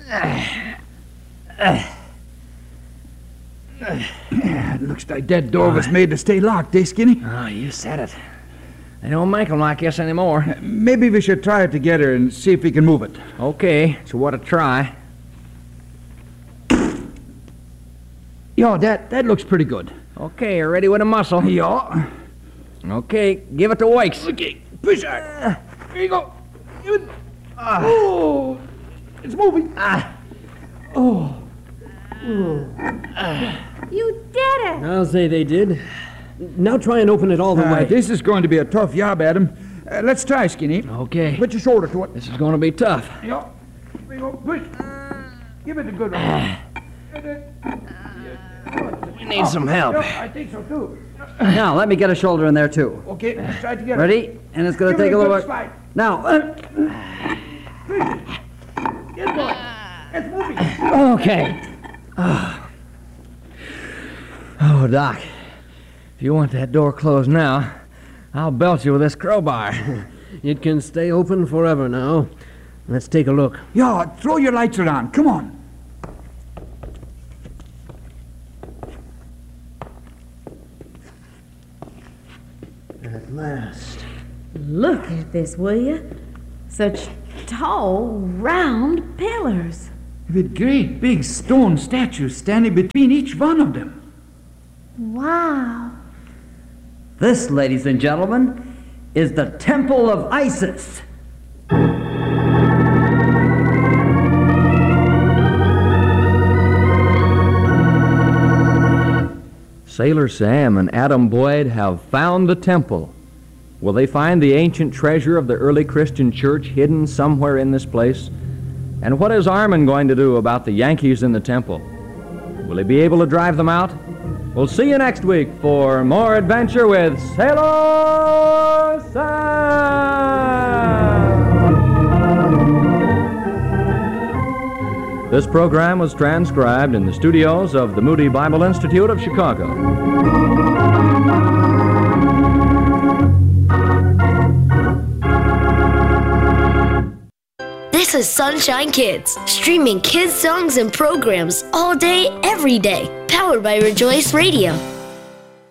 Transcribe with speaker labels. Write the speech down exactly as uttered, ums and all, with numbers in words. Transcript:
Speaker 1: Looks like that door was made to stay locked, eh, Skinny?
Speaker 2: Oh, you said it. They don't make 'em like this anymore.
Speaker 1: Maybe we should try it together and see if we can move it.
Speaker 2: Okay, so what a try.
Speaker 1: Yo, that, that looks pretty good.
Speaker 2: Okay, you're ready with a muscle.
Speaker 1: Yeah.
Speaker 2: Okay, give it to Wakes.
Speaker 1: Okay, push hard. Here you go. Give it. Uh, oh, it's moving.
Speaker 2: Ah.
Speaker 1: Oh.
Speaker 3: You did it!
Speaker 4: I'll say they did. Now try and open it all the
Speaker 1: Uh,
Speaker 4: way.
Speaker 1: this is going to be a tough job, Adam. Uh, let's try, Skinny.
Speaker 2: Okay.
Speaker 1: Put your shoulder to it.
Speaker 2: This is going to be tough.
Speaker 1: Yeah. Here you go. Push. Give it a good one.
Speaker 2: We need some help.
Speaker 1: Yeah, I think so, too.
Speaker 5: Now, let me get a shoulder in there, too.
Speaker 1: Okay, let's try it together.
Speaker 5: Ready? And it's going
Speaker 1: Give
Speaker 5: to
Speaker 1: it
Speaker 5: take a little
Speaker 1: good
Speaker 5: bit.
Speaker 1: slide.
Speaker 5: Now, uh,
Speaker 1: Good boy. It's moving.
Speaker 2: Okay. Oh. Oh, Doc. If you want that door closed now, I'll belt you with this crowbar.
Speaker 4: It can stay open forever now. Let's take a look.
Speaker 1: Yeah, throw your lights around. Come on.
Speaker 4: At last.
Speaker 3: Look at this, will you? Such tall, round pillars.
Speaker 1: With great big stone statues standing between each one of them.
Speaker 3: Wow.
Speaker 5: this, ladies and gentlemen, is the Temple of Isis.
Speaker 2: Sailor Sam and Adam Boyd have found the temple. Will they find the ancient treasure of the early Christian church hidden somewhere in this place? And what is Armin going to do about the Yankees in the temple? Will he be able to drive them out? We'll see you next week for more adventure with Sailor Sam! This program was transcribed in the studios of the Moody Bible Institute of Chicago.
Speaker 6: This is Sunshine Kids, streaming kids songs and programs all day, every day, powered by Rejoice Radio.